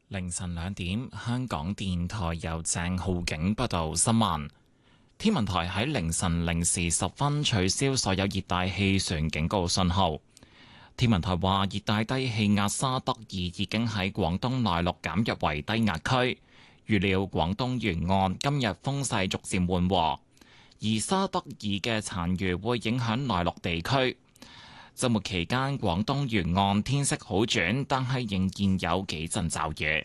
凌晨2點，香港電台由鄭浩景報道新聞。天文台喺凌晨0時10分取消所有熱帶氣旋警告信號。天文台話，熱帶低氣壓沙德爾已經喺廣東內陸減弱為低壓區，預料廣東沿岸今日風勢逐漸緩和，而沙德爾嘅殘餘會影響內陸地區。週末期間，廣東沿岸天色好轉，但係仍然有幾陣驟雨。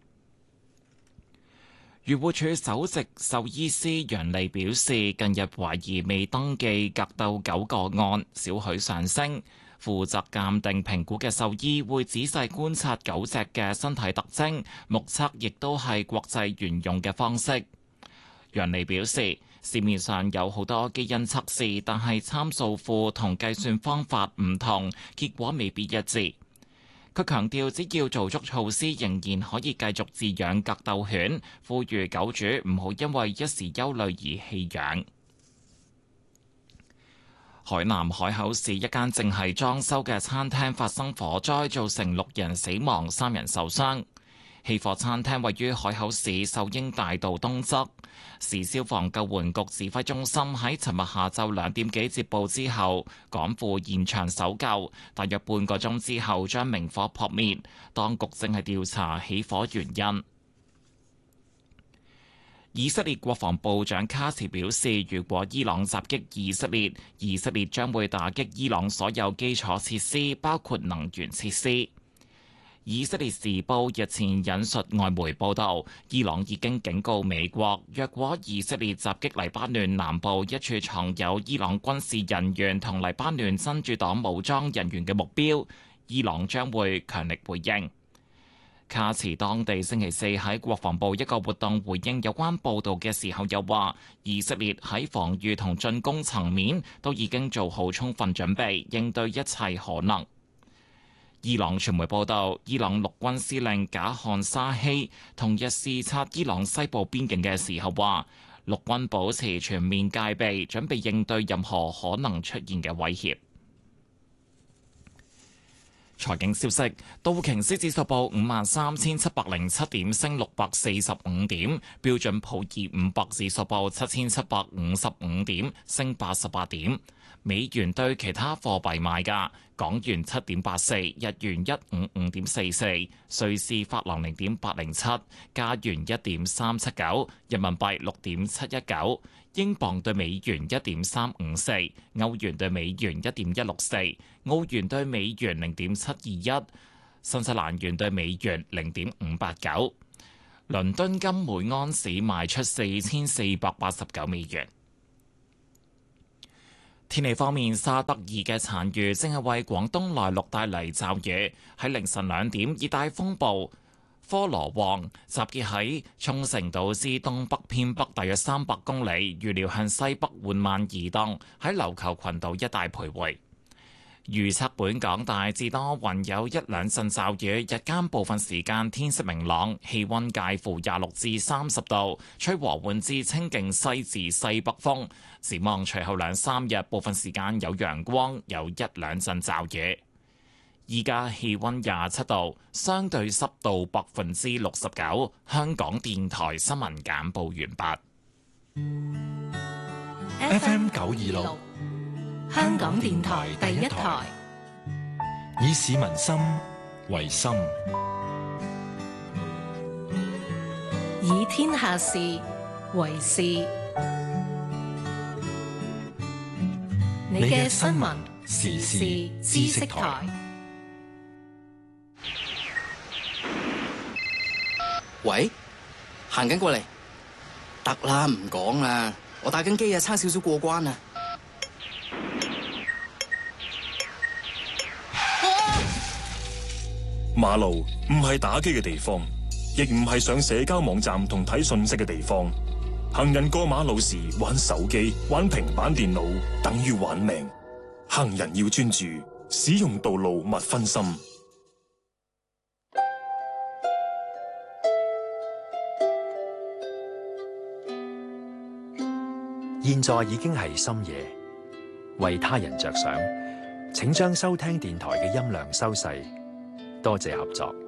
漁護署首席獸醫師楊利表示，近日懷疑未登記格鬥狗個案少許上升，負責鑑定評估嘅獸醫會仔細觀察狗隻嘅身體特徵，目測亦都係國際沿用嘅方式。楊利表示，市面上有好多基因測試，但係參數庫同計算方法唔同，結果未必一致。佢強調，只要做足措施，仍然可以繼續飼養格鬥犬，呼籲狗主唔好因為一時憂慮而棄養。海南海口市一間正係裝修嘅餐廳發生火災，造成6人死亡、3人受傷。起火餐廳位於海口市秀英大道東側，市消防救援局指揮中心喺尋日下晝2點幾接報之後，趕赴現場搜救，大約半個鐘之後將明火撲滅。當局正係調查起火原因。以色列國防部長卡茨表示，如果伊朗襲擊以色列，以色列將會打擊伊朗所有基礎設施，包括能源設施。以色列時報日前引述外媒報道，伊朗已經警告美國，若果以色列襲擊黎巴嫩南部一處藏有伊朗軍事人員同黎巴嫩真主黨武裝人員嘅目標，伊朗將會強力回應。卡茨當地星期四喺國防部一個活動回應有關報導嘅時候，又話以色列喺防禦同進攻層面都已經做好充分準備，應對一切可能。伊朗傳媒報道，伊朗陸軍司令賈漢沙希同日視察伊朗西部邊境嘅時候話，陸軍保持全面戒備，準備應對任何可能出現嘅威脅。財經消息，道瓊斯指數報53,707點，升645點；標準普爾500指數報7,755點，升88點。美元對其他貨幣賣價：港元7.84，日元155.44，瑞士法郎0.807，加元1.379，人民幣6.719，英鎊對美元1.354，歐元對美元1.164，澳元對美元0.721，新西蘭元對美元0.589。倫敦金每安士賣出4,489美元。天氣方面，沙德爾嘅殘餘正係為廣東內陸帶嚟驟雨。喺凌晨2點，熱帶風暴科羅旺集結喺沖繩島之東北偏北大約300公里，預料向西北緩慢移動，喺琉球群島一帶徘徊。預測本港大致多雲，有一兩陣驟雨，日間部分時間天色明朗，氣溫介乎26至30度，吹和緩至清勁西至西北風。展望隨後2-3日，部分時間有陽光，有一兩陣驟雨。依家氣溫27度，相對濕度69%。香港電台新聞簡報完畢。FM 926。香港電台第一台，以市民心為心， 以天下事為事。你嘅新聞時事知識台。 喂，行緊過嚟，得啦，唔講啦，我打緊機啊，差少少過關啊。 馬路唔係打機嘅地方，亦唔係上社交網站同睇信息嘅地方。行人過馬路時玩手機、玩平板電腦，等於玩命。行人要專注，使用道路勿分心。 現在已經係深夜，為他人着想，請將收聽電台嘅音量收細。多謝合作。